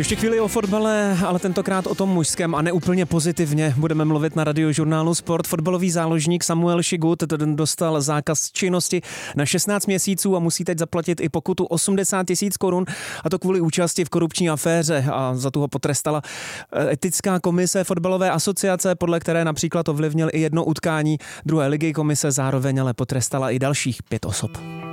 Ještě chvíli o fotbale, ale tentokrát o tom mužském a neúplně pozitivně. Budeme mluvit na Radiožurnálu Sport. Fotbalový záložník Samuel Šigut dostal zákaz činnosti na 16 měsíců a musí teď zaplatit i pokutu 80 000 korun, a to kvůli účasti v korupční aféře, a za tu ho potrestala etická komise fotbalové asociace, podle které například ovlivnil i jedno utkání druhé ligy. Komise zároveň ale potrestala i dalších 5 osob.